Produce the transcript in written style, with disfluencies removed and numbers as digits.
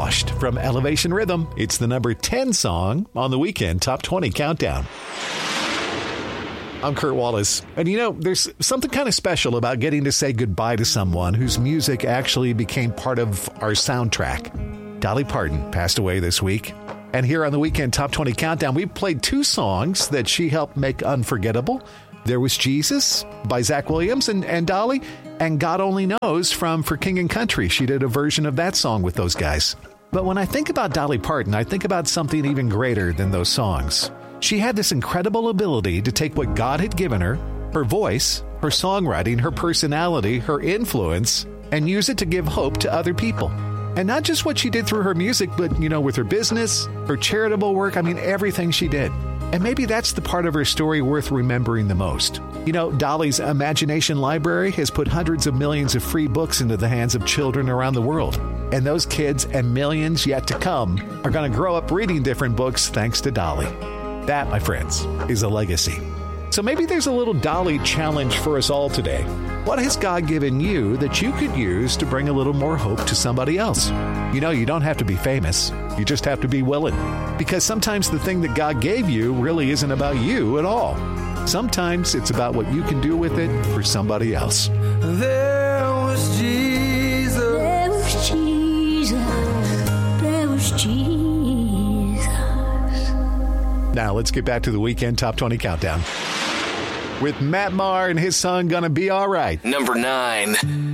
Washed from Elevation Rhythm. It's the number 10 song on the Weekend Top 20 Countdown. I'm Kurt Wallace, and there's something kind of special about getting to say goodbye to someone whose music actually became part of our soundtrack. Dolly Parton passed away this week, and here on the Weekend Top 20 Countdown, we played two songs that she helped make unforgettable. There was Jesus by Zach Williams and Dolly, and God Only Knows from For King and Country. She did a version of that song with those guys. But when I think about Dolly Parton, I think about something even greater than those songs. She had this incredible ability to take what God had given her voice, her songwriting, her personality, her influence, and use it to give hope to other people. And not just what she did through her music, but, with her business, her charitable work, everything she did. And maybe that's the part of her story worth remembering the most. Dolly's Imagination Library has put hundreds of millions of free books into the hands of children around the world. And those kids and millions yet to come are going to grow up reading different books thanks to Dolly. That, my friends, is a legacy. So maybe there's a little Dolly challenge for us all today. What has God given you that you could use to bring a little more hope to somebody else? You don't have to be famous. You just have to be willing. Because sometimes the thing that God gave you really isn't about you at all. Sometimes it's about what you can do with it for somebody else. There was Jesus. There was Jesus. There was Jesus. Now let's get back to the Weekend Top 20 Countdown with Matt Maher and his song Gonna Be All Right. Number 9.